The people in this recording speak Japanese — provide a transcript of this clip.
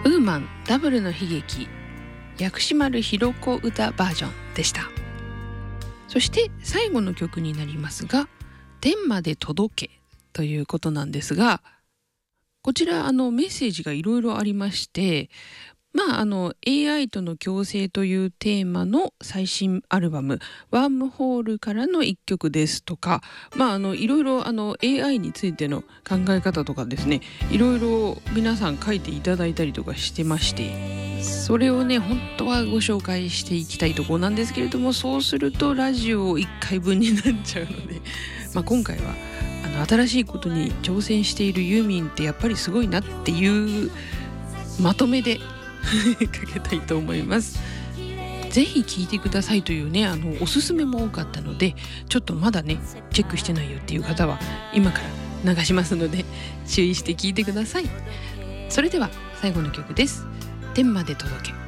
ウーマンダブルの悲劇薬師丸ひろ子歌バージョンでした。そして最後の曲になりますが、天まで届けということなんですが、こちらメッセージがいろいろありまして、AI との共生というテーマの最新アルバムワームホールからの一曲ですとか、いろいろAI についての考え方とかですね、いろいろ皆さん書いていただいたりとかしてまして、それをね本当はご紹介していきたいところなんですけれども、そうするとラジオ1回分になっちゃうので、今回は新しいことに挑戦しているユーミンってやっぱりすごいなっていうまとめでかけたいと思います。ぜひ聴いてくださいというねおすすめも多かったので、ちょっとまだねチェックしてないよっていう方は今から流しますので注意して聴いてください。それでは最後の曲です。天まで届け。